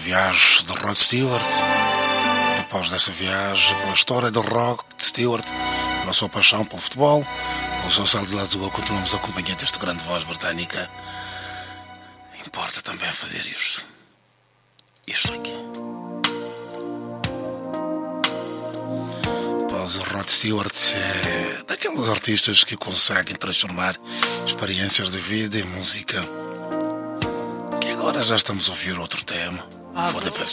viagem de Rod Stewart. Depois dessa viagem pela história de Rod Stewart, pela sua paixão pelo futebol, pelo seu salto de Glasgow, continuamos acompanhando esta grande voz britânica. Importa também fazer isto aqui. Pois o Rod Stewart é daqueles artistas que conseguem transformar experiências de vida em música. Que agora já estamos a ouvir outro tema. For the first